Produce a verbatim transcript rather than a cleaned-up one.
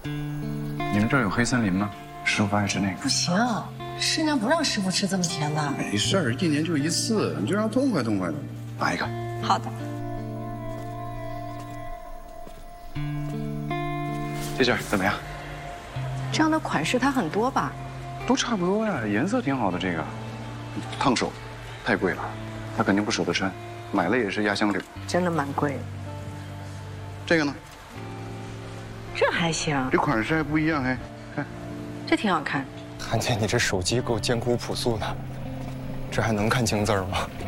你们这儿有黑森林吗？师傅爱吃那个。 不行，师娘不让师傅吃这么甜的。 没事儿，一年就一次，你就让痛快痛快的。拿一个。 好的。 这件怎么样？ 这样的款式它很多吧？ 都差不多呀，颜色挺好的。这个，烫手，太贵了，他肯定不舍得穿，买了也是压箱底。 真的蛮贵的。 这个呢？ 这还行， 这款式还不一样，哎，看， 这挺好看。 韩姐，你这手机够艰苦朴素的，这还能看清字儿吗？